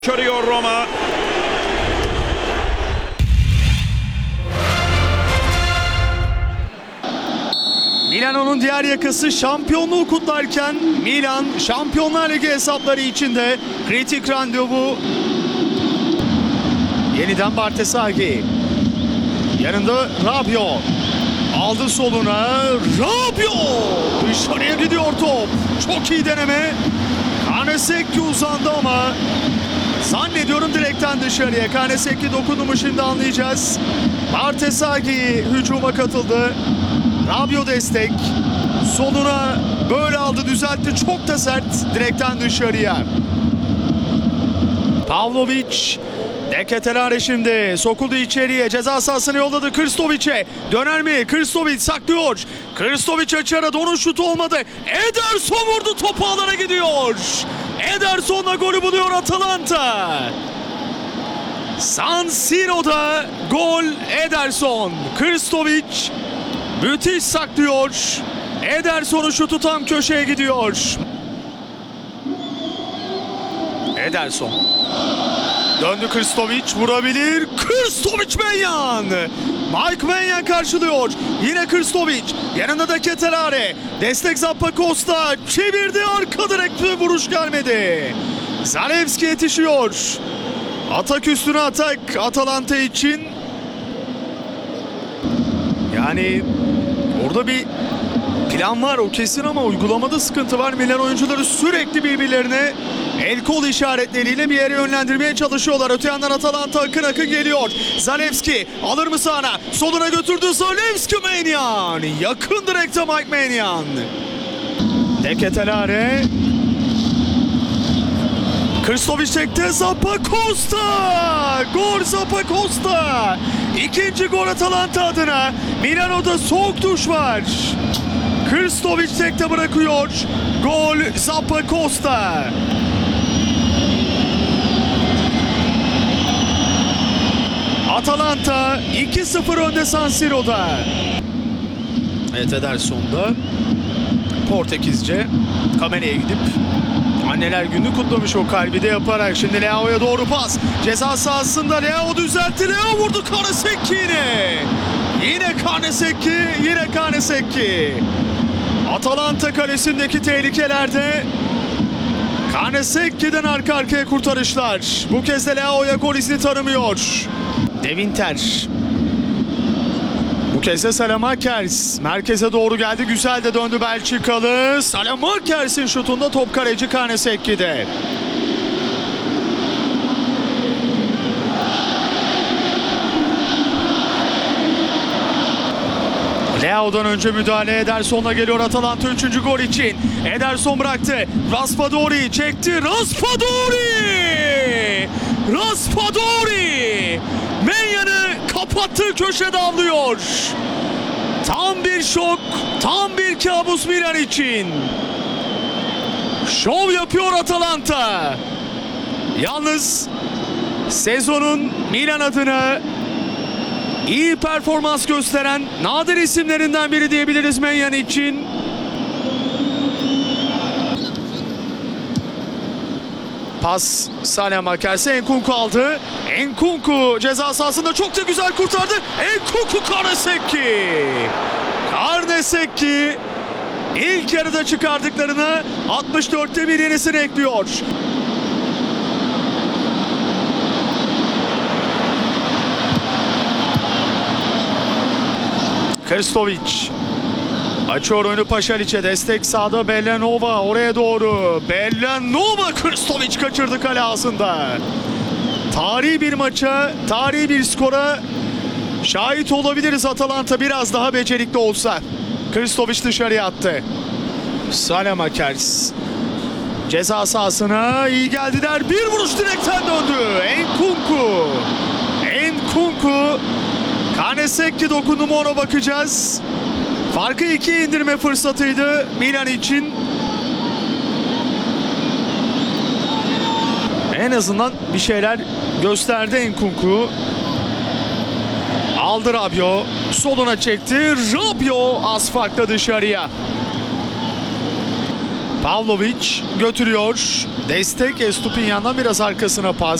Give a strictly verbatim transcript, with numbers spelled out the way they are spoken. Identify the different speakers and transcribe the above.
Speaker 1: Körüyor Roma.
Speaker 2: Milano'nun diğer yakası şampiyonluğu kutlarken Milan Şampiyonlar Ligi hesapları içinde kritik randevu. Yeniden Bartesaghi. Yanında Rabiot. Aldı soluna. Rabiot! Dışarıya gidiyor top. Çok iyi deneme. Karnesecki uzandı ama zannediyorum direkten dışarıya. Karnesecki dokundu mu şimdi anlayacağız. Bartesaghi hücuma katıldı. Rabiot destek. Soluna böyle aldı, düzeltti. Çok da sert direkten dışarıya. Pavlovic. Deketelare şimdi sokuldu içeriye, ceza sahasına yolladı Krstovic'e. Döner mi? Krstovic saklıyor. Krstovic açara, onun şutu olmadı. Ederson vurdu, topu alana gidiyor. Ederson'la golü buluyor Atalanta. San Siro'da gol Ederson. Krstovic müthiş saklıyor. Ederson'un şutu tam köşeye gidiyor. Ederson. Döndü Krstovic, vurabilir. Krstovic Menyan. Mike Menyan karşılıyor. Yine Krstovic. Yanında da Ketelare. Destek Zappacosta. Çevirdi, arka direkte vuruş gelmedi. Zalewski yetişiyor. Atak üstüne atak Atalanta için. Yani orada bir plan var, o kesin, ama uygulamada sıkıntı var. Milan oyuncuları sürekli birbirlerine el kol işaretleriyle bir yere yönlendirmeye çalışıyorlar. Öte yandan Atalanta akın akın geliyor. Zalewski alır mı sağına? Soluna götürdü Zalewski. Menyan. Yakın direkte Mike Menyan. Deketelare. Krstovic çekti. Zappacosta. Gol Zappacosta. İkinci gol Atalanta adına. Milano'da soğuk duş var. Krstovic tekte bırakıyor. Gol Zappacosta. Atalanta iki sıfır önde San Siro'da. Evet, Ederson'da Portekizce kameraya gidip anneler gününü kutlamış, o kalbi de yaparak. Şimdi Leao'ya doğru pas. Ceza sahasında Leao düzeltti. Leao vurdu, Karnesecki yine. Yine Karnesecki, yine Karnesecki. Atalanta kalesindeki tehlikelerde Karnesecki'den arka arkaya kurtarışlar. Bu kez de Leao'ya gol izni tanımıyor. De Winter. Bu kez de Salamakers. Merkeze doğru geldi. Güzel de döndü Belçikalı. Salamakers'in şutunda top kaleci Karnesecki'de. Leao'dan önce müdahale Ederson'la geliyor Atalanta üçüncü gol için. Ederson bıraktı. Raspadori çekti. Raspadori! Raspadori! Menyan'ı kapattığı köşede avlıyor. Tam bir şok, tam bir kabus Milan için. Şov yapıyor Atalanta. Yalnız sezonun Milan adına iyi performans gösteren nadir isimlerinden biri diyebiliriz Menyan için. Pas Salamakers'e, Enkunku aldı. Enkunku ceza sahasında çok da güzel kurtardı. Enkunku, Karnesecki. Karnesecki ilk yarıda çıkardıklarına altmış dörtte bir yenisini ekliyor. Krstovic açıyor oyunu Paşalic'e. Destek sağda Bellanova oraya doğru. Bellanova, Krstovic kaçırdı kale ağzında. Tarihi bir maça, tarihi bir skora şahit olabiliriz. Atalanta biraz daha becerikli olsa. Krstovic dışarıya attı. Salamakers ceza sahasına iyi geldiler. Bir vuruş direkten döndü. Enkunku. Enkunku. Karnesecki dokundu mu, ona bakacağız. Farkı ikiye indirme fırsatıydı Milan için. En azından bir şeyler gösterdi Enkunku. Aldı Rabiot. Soluna çekti. Rabiot az farkla dışarıya. Pavlovic götürüyor. Destek Estupinyan'dan biraz arkasına pas.